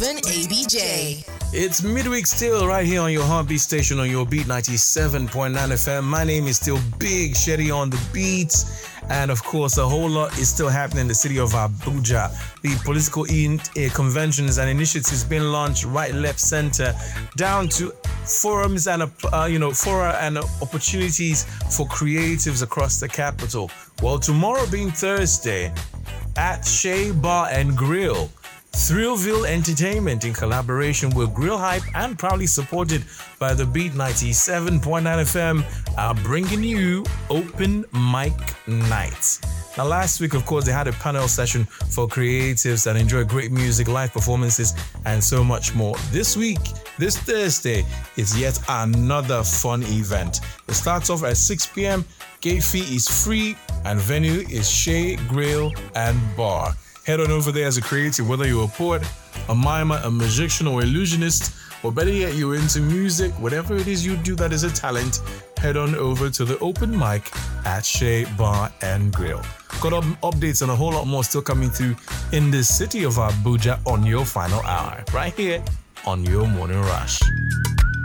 97.7 ABJ. It's midweek still right here on your heartbeat station on your beat 97.9 FM. My name is still Big Shetty on the beats. And of course, a whole lot is still happening in the city of Abuja. The political conventions and initiatives being launched right, left, center, down to forums and fora and opportunities for creatives across the capital. Well, tomorrow being Thursday, at Shea Bar and Grill, Thrillville Entertainment in collaboration with Grill Hype and proudly supported by the Beat 97.9 FM are bringing you Open Mic Night. Now, last week, of course, they had a panel session for creatives that enjoy great music, live performances, and so much more. This week, this Thursday, is yet another fun event. It starts off at 6 p.m. Gate fee is free, and venue is Shea Grill and Bar. Head on over there as a creative, whether you're a poet, a mimer, a magician, or illusionist, or better yet, you're into music, whatever it is you do that is a talent, head on over to the open mic at Shea Bar and Grill. Got updates and a whole lot more still coming through in the city of Abuja on your final hour, right here on your Morning Rush.